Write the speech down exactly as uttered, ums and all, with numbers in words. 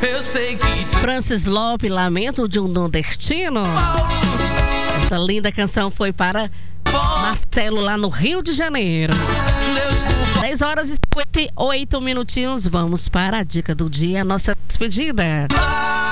Eu sei que Francis Lopes, Lamento de um Nordestino. Essa linda canção foi para Marcelo lá no Rio de Janeiro. dez horas e cinquenta e oito minutinhos. Vamos para a dica do dia, a nossa despedida.